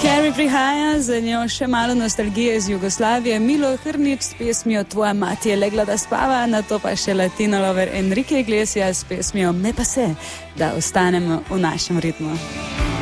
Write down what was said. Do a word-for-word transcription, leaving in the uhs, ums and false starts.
Carrie prihaja, za njo še malo nostalgije iz Jugoslavije, Milo Hrnič s pesmijo Tvoja mati je legla da spava, na to pa še Latino lover Enrique Iglesias s pesmijo Me pa se, da ostanemo v našem ritmu.